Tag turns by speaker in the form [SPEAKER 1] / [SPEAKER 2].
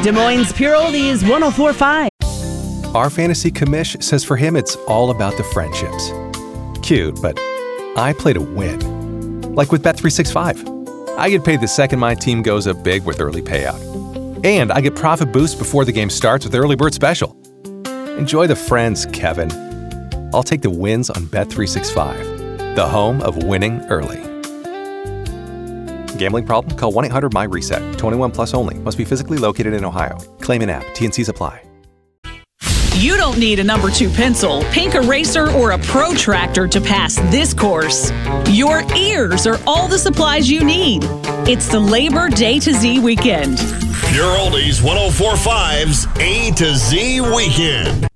[SPEAKER 1] Des Moines Pure Oldies 104.5.
[SPEAKER 2] Our fantasy commish says for him it's all about the friendships. Cute, but I play to win. Like with Bet365. I get paid the second my team goes up big with early payout. And I get profit boost before the game starts with Early Bird Special. Enjoy the friends, Kevin. I'll take the wins on Bet365, the home of winning early. Gambling problem? Call 1-800-MY-RESET. 21 plus only. Must be physically located in Ohio. Claim in app. T&Cs apply.
[SPEAKER 3] You don't need a number 2 pencil, pink eraser, or a protractor to pass this course. Your ears are all the supplies you need. It's the Labor Day to Z weekend.
[SPEAKER 4] Pure Oldies 104.5's A to Z weekend.